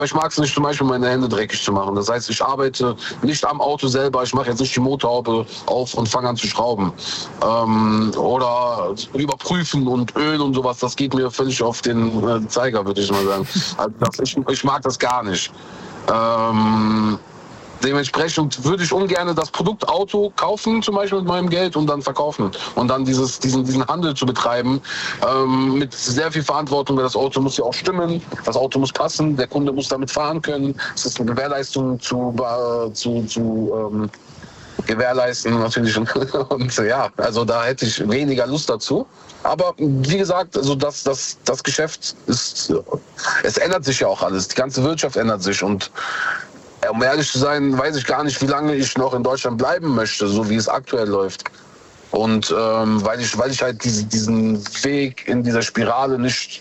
ich mag es nicht, zum Beispiel meine Hände dreckig zu machen. Das heißt, ich arbeite nicht am Auto selber, ich mache jetzt nicht die Motorhaube auf und fange an zu schrauben. Oder überprüfen und Öl und sowas, das geht mir völlig auf den Zeiger, würde ich mal sagen. Also ich mag das gar nicht. Dementsprechend würde ich ungern das Produkt Auto kaufen, zum Beispiel mit meinem Geld, und dann verkaufen. Und dann diesen Handel zu betreiben, mit sehr viel Verantwortung, weil das Auto muss ja auch stimmen, das Auto muss passen, der Kunde muss damit fahren können. Es ist eine Gewährleistung zu gewährleisten natürlich. Und ja, also da hätte ich weniger Lust dazu. Aber wie gesagt, also das Geschäft ist, es ändert sich ja auch alles. Die ganze Wirtschaft ändert sich, und um ehrlich zu sein, weiß ich gar nicht, wie lange ich noch in Deutschland bleiben möchte, so wie es aktuell läuft. Und weil ich halt diesen Weg in dieser Spirale nicht,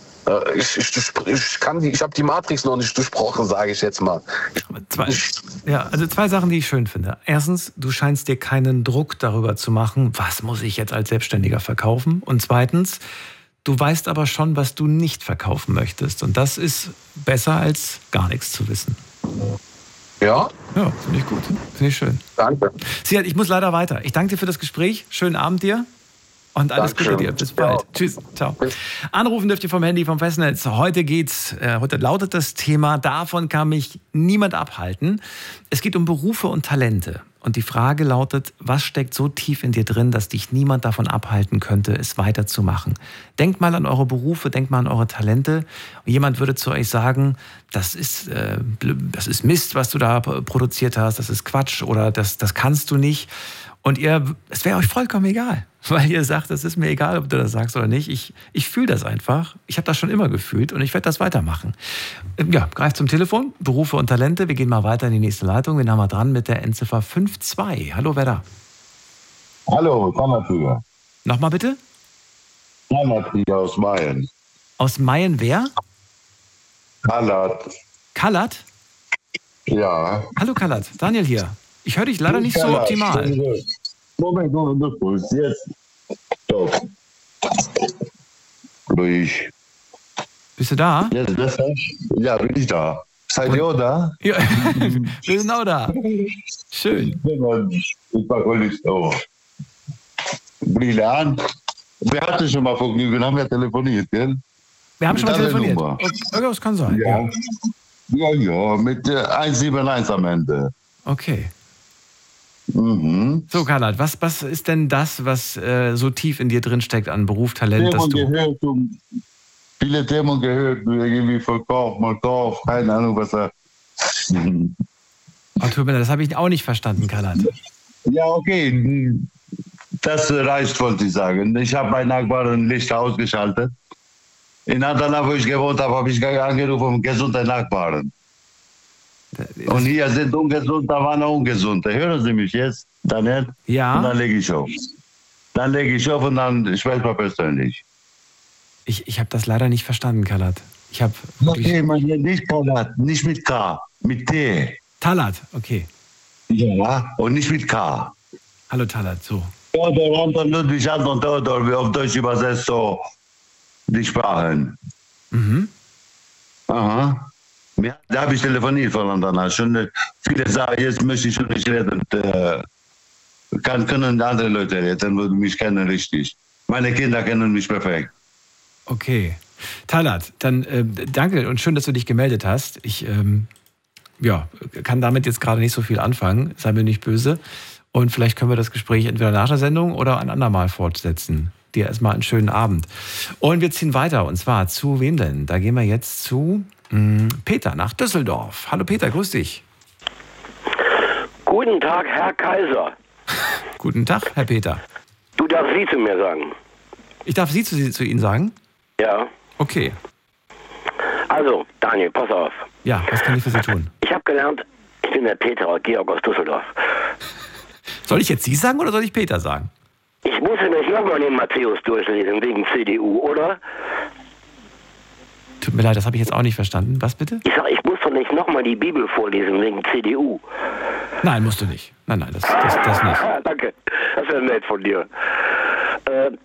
ich habe die Matrix noch nicht durchbrochen, sage ich jetzt mal. Zwei Sachen, die ich schön finde. Erstens, du scheinst dir keinen Druck darüber zu machen, was muss ich jetzt als Selbstständiger verkaufen? Und zweitens, du weißt aber schon, was du nicht verkaufen möchtest. Und das ist besser, als gar nichts zu wissen. Ja? Ja, finde ich gut. Finde ich schön. Danke. Siad, ich muss leider weiter. Ich danke dir für das Gespräch. Schönen Abend dir. Und alles Gute dir. Bis bald. Ja. Tschüss. Ciao. Anrufen dürft ihr vom Handy, vom Festnetz. Heute lautet das Thema, davon kann mich niemand abhalten. Es geht um Berufe und Talente. Und die Frage lautet, was steckt so tief in dir drin, dass dich niemand davon abhalten könnte, es weiterzumachen? Denkt mal an eure Berufe, denkt mal an eure Talente. Und jemand würde zu euch sagen, das ist Mist, was du da produziert hast, das ist Quatsch oder das kannst du nicht. Und es wäre euch vollkommen egal, weil ihr sagt, es ist mir egal, ob du das sagst oder nicht. Ich fühle das einfach. Ich habe das schon immer gefühlt und ich werde das weitermachen. Ja, greift zum Telefon, Berufe und Talente. Wir gehen mal weiter in die nächste Leitung. Wir haben mal dran mit der Endziffer 52. Hallo, wer da? Hallo, Tannertüger. Nochmal bitte? Tannertüger aus Mayen. Aus Mayen wer? Kallat. Kallat? Ja. Hallo Kallat, Daniel hier. Ich höre dich leider nicht so optimal. Moment, jetzt. Stopp. Ruhig. Bist du da? Jetzt besser? Ja, bin ich da. Seid ihr auch da? Ja, wir sind auch da. Schön. Ich war wohl nicht so. Brillant. Wir hatten schon mal Vergnügen, haben ja telefoniert, gell? Wir haben schon mal telefoniert. Das kann sein. Ja, mit 171 am Ende. Okay. Mhm. So, Kallat, was ist denn das, was so tief in dir drin steckt an Beruf, Talent, dass du... Viele Themen gehört, irgendwie Verkauf, keine Ahnung, was er... Oh, tut mir leid, das habe ich auch nicht verstanden, Kallat. Ja, okay, das reicht, wollte ich sagen. Ich habe bei Nachbarn Licht ausgeschaltet. In Adana, wo ich gewohnt habe, habe ich angerufen, gesunde Nachbarn. Und hier sind ungesund, da waren auch ungesunde. Hören Sie mich jetzt, Daniel? Ja. Und dann lege ich auf. Und dann spreche ich mal persönlich. Ich habe das leider nicht verstanden, Kallat. Okay, nicht Kallat, nicht mit K, mit T. Talat, okay. Ja, und nicht mit K. Hallo Talat, so. Theodor, Anton, Ludwig, Anton, Theodor, wie auf Deutsch übersetzt so die Sprachen. Mhm. Aha. Ja, da habe ich telefoniert voneinander. Schon viele sagen, jetzt möchte ich schon nicht reden. Können andere Leute reden, die mich kennen richtig. Meine Kinder kennen mich perfekt. Okay. Talat, dann danke und schön, dass du dich gemeldet hast. Ich kann damit jetzt gerade nicht so viel anfangen. Sei mir nicht böse. Und vielleicht können wir das Gespräch entweder nach der Sendung oder ein andermal fortsetzen. Dir erstmal einen schönen Abend. Und wir ziehen weiter. Und zwar zu wem denn? Da gehen wir jetzt zu Peter nach Düsseldorf. Hallo Peter, grüß dich. Guten Tag, Herr Kaiser. Guten Tag, Herr Peter. Du darfst Sie zu mir sagen. Ich darf Sie zu Ihnen sagen? Ja. Okay. Also, Daniel, pass auf. Ja, was kann ich für Sie tun? Ich habe gelernt, ich bin der Peter Georg aus Düsseldorf. Soll ich jetzt Sie sagen oder soll ich Peter sagen? Ich muss ja nicht nochmal den Matthäus durchlesen wegen CDU, oder? Tut mir leid, das habe ich jetzt auch nicht verstanden. Was bitte? Ich sag, ich muss doch nicht nochmal die Bibel vorlesen wegen CDU. Nein, musst du nicht. Nein, das nicht. Danke, das wäre nett von dir.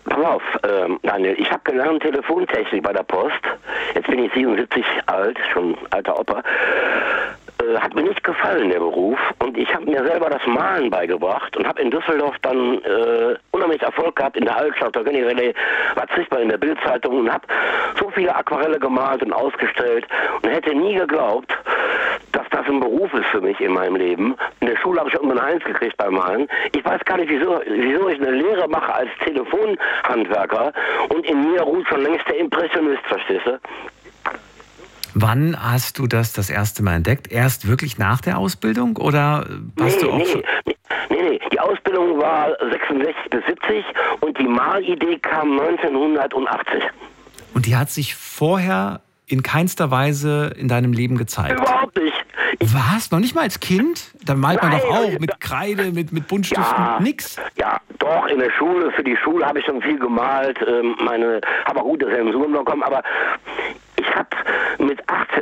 Pass auf, Daniel, ich habe gelernt Telefontechnik bei der Post. Jetzt bin ich 77 alt, schon alter Opa. Hat mir nicht gefallen, der Beruf. Und ich habe mir selber das Malen beigebracht und habe in Düsseldorf dann unheimlich Erfolg gehabt in der Altstadt. Da war sichtbar in der Bildzeitung und habe so viele Aquarelle gemalt und ausgestellt und hätte nie geglaubt, dass das ein Beruf ist für mich in meinem Leben. In der Schule habe ich immer eine 1 gekriegt beim Malen. Ich weiß gar nicht, wieso ich eine Lehre mache als Telefonhandwerker und in mir ruht schon längst der Impressionist, verstehst du? Wann hast du das erste Mal entdeckt? Erst wirklich nach der Ausbildung oder hast du auch schon... Nee. Die Ausbildung war 66 bis 70 und die Malidee kam 1980. Und die hat sich vorher in keinster Weise in deinem Leben gezeigt? Überhaupt nicht. Was? Noch nicht mal als Kind? Da malt man doch auch mit Kreide, mit Buntstiften, nix? Ja, doch, in der Schule, für die Schule habe ich schon viel gemalt, habe auch gute Sensoren bekommen, aber ich habe mit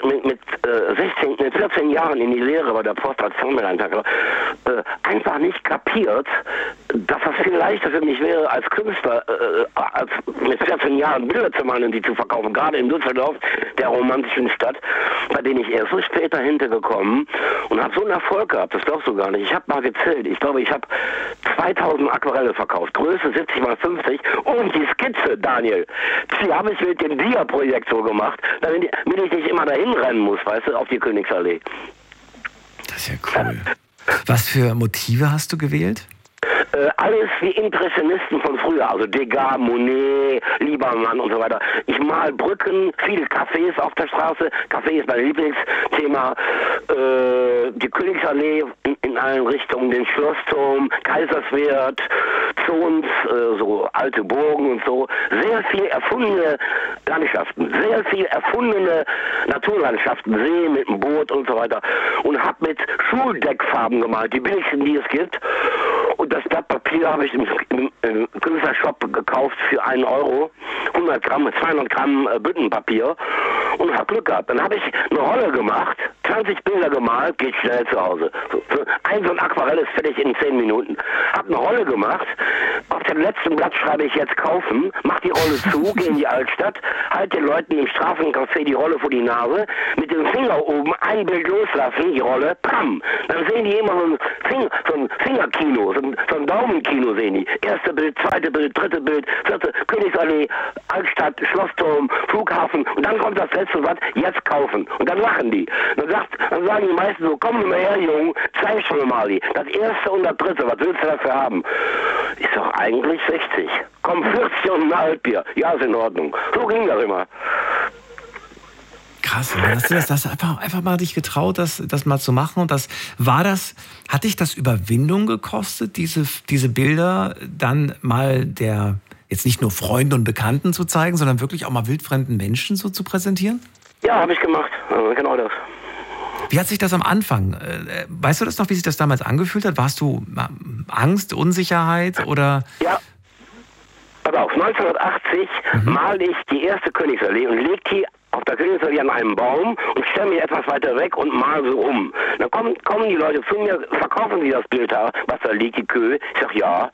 14 Jahren in die Lehre bei der Post als Formelhandwerker einfach nicht kapiert, dass das viel leichter für mich wäre, als Künstler als mit 14 Jahren Bilder zu malen und die zu verkaufen, gerade in Düsseldorf, der romantischen Stadt, bei denen ich erst so später hintergekommen und habe so einen Erfolg gehabt, das glaubst du gar nicht. Ich habe mal gezählt, ich glaube, ich habe 2000 Aquarelle verkauft, Größe 70 mal 50 und die Skizze, Daniel, die habe ich mit dem Dia-Projekt so gemacht, damit ich nicht immer dahin rennen muss, weißt du, auf die Königsallee. Das ist ja cool. Was für Motive hast du gewählt? Alles wie Impressionisten von früher, also Degas, Monet, Liebermann und so weiter. Ich mal Brücken, viele Cafés auf der Straße. Café ist mein Lieblingsthema. Die Königsallee in allen Richtungen, den Schlossturm, Kaiserswerth, Zons, so alte Burgen und so. Sehr viel erfundene Landschaften, sehr viel erfundene Naturlandschaften, See mit dem Boot und so weiter. Und habe mit Schuldeckfarben gemalt, die billigsten, die es gibt. Und das Blatt Papier habe ich im Künstlershop gekauft für 1 Euro, 200 Gramm Büttenpapier und habe Glück gehabt. Dann habe ich eine Rolle gemacht, 20 Bilder gemalt, geht schnell zu Hause. So ein Aquarell ist fertig in 10 Minuten. Habe eine Rolle gemacht, auf dem letzten Blatt schreibe ich jetzt kaufen, mach die Rolle zu, gehe in die Altstadt, halt den Leuten im Straßencafé die Rolle vor die Nase, mit dem Finger oben ein Bild loslassen, die Rolle, pam. Dann sehen die immer so ein Fingerkino, so ein Daumenkino sehen die. Erste Bild, zweite Bild, dritte Bild, vierte, Königsallee, Altstadt, Schlossturm, Flughafen und dann kommt das letzte Wort, jetzt kaufen. Und dann lachen die. Dann sagen die meisten so, komm mal her, Jung, zeig schon mal die. Das erste und das dritte, was willst du dafür haben? Ist doch eigentlich 60. Komm, 40 und ein Altbier. Ja, ist in Ordnung. So ging das immer. Krass, hast du das einfach mal dich getraut, das mal zu machen? Und hat dich das Überwindung gekostet, diese Bilder dann mal jetzt nicht nur Freunden und Bekannten zu zeigen, sondern wirklich auch mal wildfremden Menschen so zu präsentieren? Ja, habe ich gemacht. Genau das. Wie hat sich das am Anfang? Weißt du das noch, wie sich das damals angefühlt hat? Warst du Angst, Unsicherheit oder? Ja. Pass auf, 1980 male ich die erste Königsallee und leg die auf der Königsallee an einem Baum und stelle mich etwas weiter weg und mal so rum. Dann kommen die Leute zu mir, verkaufen sie das Bild da, was da liegt, die Kö. Ich sag ja,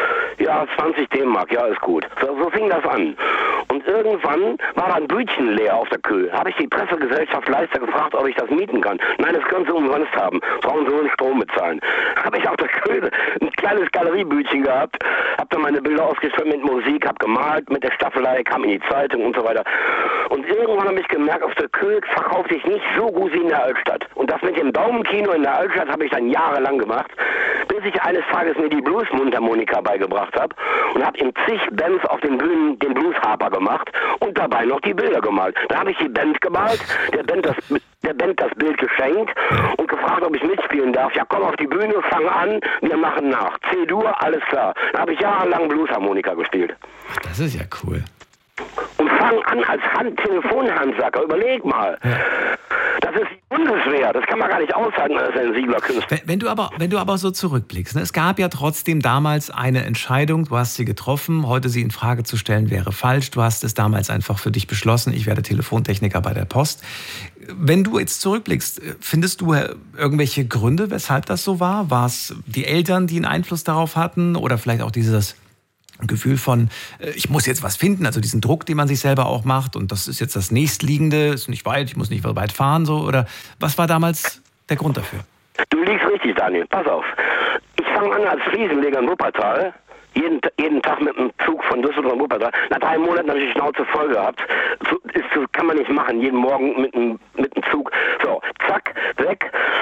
20 D-Mark, ja, ist gut. So fing das an. Und irgendwann war da ein Bütchen leer auf der Kö. Habe ich die Pressegesellschaft Leister gefragt, ob ich das mieten kann. Nein, das können sie umsonst haben. Brauchen sie nur den Strom bezahlen. Habe ich auf der Kö ein kleines Galeriebütchen gehabt, habe dann meine Bilder ausgestellt mit Musik, habe gemalt mit der Staffelei, kam in die Zeitung und so weiter. Und irgendwann habe ich gemerkt, auf der Kö verkauft sich nicht so gut wie in der Altstadt. Und das mit dem Daumenkino in der Altstadt habe ich dann jahrelang gemacht, bis ich eines Tages mir die Bluesmundharmonika beigebracht habe und habe in zig Bands auf den Bühnen den Bluesharper gemacht und dabei noch die Bilder gemalt. Da habe ich die Band gemalt, der Band das Bild geschenkt und gefragt, ob ich mitspielen darf. Ja, komm auf die Bühne, fang an, wir machen nach. C-Dur, alles klar. Da habe ich jahrelang Bluesharmonika gespielt. Das ist ja cool. Und fang an als Telefonhandwerker, überleg mal. Ja. Das ist die Bundeswehr, das kann man gar nicht aushalten als sensibler Künstler. Wenn du aber so zurückblickst, ne? Es gab ja trotzdem damals eine Entscheidung, du hast sie getroffen, heute sie in Frage zu stellen wäre falsch, du hast es damals einfach für dich beschlossen, ich werde Telefontechniker bei der Post. Wenn du jetzt zurückblickst, findest du irgendwelche Gründe, weshalb das so war? War es die Eltern, die einen Einfluss darauf hatten oder vielleicht auch dieses ein Gefühl von, ich muss jetzt was finden, also diesen Druck, den man sich selber auch macht und das ist jetzt das Nächstliegende, ist nicht weit, ich muss nicht weit fahren, so, oder was war damals der Grund dafür? Du liegst richtig, Daniel, pass auf. Ich fange an als Fliesenleger in Wuppertal, jeden Tag mit dem Zug von Düsseldorf nach Wuppertal. Nach 3 Monaten habe ich die Schnauze voll gehabt. Kann man nicht machen, jeden Morgen mit dem Zug